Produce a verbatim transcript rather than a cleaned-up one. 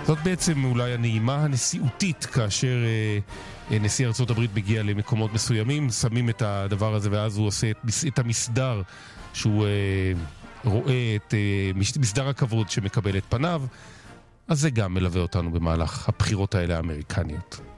זאת בעצם אולי הנעימה הנשיאותית, כאשר אה, נשיא ארצות הברית מגיע למקומות מסוימים, שמים את הדבר הזה ואז הוא עושה את, את המסדר שהוא אה, רואה את אה, מסדר הכבוד שמקבל את פניו. אז זה גם מלווה אותנו במהלך הבחירות האלה האמריקניות.